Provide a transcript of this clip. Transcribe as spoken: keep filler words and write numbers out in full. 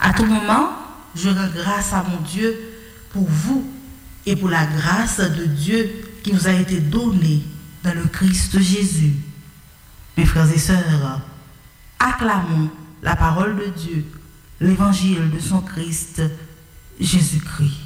À tout moment, je rends grâce à mon Dieu pour vous et pour la grâce de Dieu qui vous a été donnée dans le Christ Jésus. Mes frères et sœurs, acclamons la parole de Dieu, l'évangile de son Christ, Jésus-Christ.